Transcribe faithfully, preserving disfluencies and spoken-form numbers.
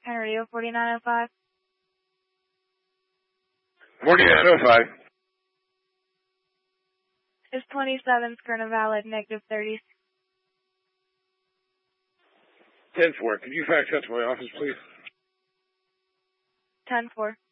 Penn Radio forty-nine oh five. forty-nine oh five. Is twenty-seven Skurna valid, negative thirty? ten four. Could you fax that to my office, please? ten four.